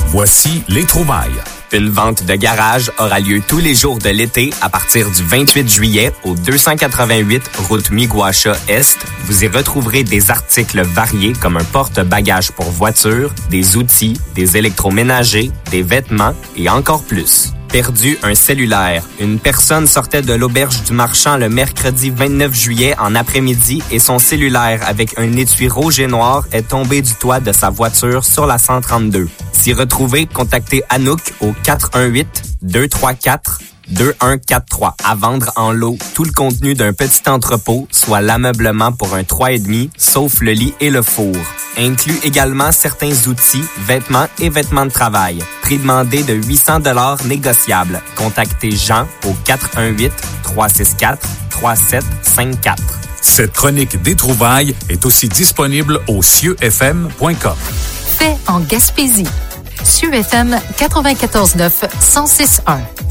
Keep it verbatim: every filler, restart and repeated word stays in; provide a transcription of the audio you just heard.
Voici les trouvailles. Une vente de garage aura lieu tous les jours de l'été à partir du vingt-huit juillet au deux cent quatre-vingt-huit route Miguacha Est. Vous y retrouverez des articles variés comme un porte-bagages pour voiture, des outils, des électroménagers, des vêtements et encore plus. Perdu un cellulaire. Une personne sortait de l'auberge du Marchand le mercredi vingt-neuf juillet en après-midi et son cellulaire avec un étui rouge et noir est tombé du toit de sa voiture sur la cent trente-deux. S'y retrouver, contactez Anouk au quatre un huit, deux trois quatre, deux un quatre trois. À vendre en lot, tout le contenu d'un petit entrepôt, soit l'ameublement pour un trois et demi, sauf le lit et le four. Inclut également certains outils, vêtements et vêtements de travail. Prix demandé de huit cents dollars négociables. Contactez Jean au quatre un huit, trois six quatre, trois sept cinq quatre. Cette chronique des trouvailles est aussi disponible au cieux f m point com. Fait en Gaspésie. Cieux F M quatre-vingt-quatorze neuf, cent six un.